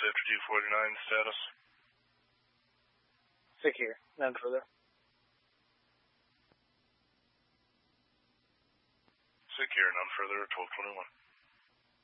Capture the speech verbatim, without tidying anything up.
fifty-two forty-nine status. Secure. None further. Secure, none further, twelve twenty-one.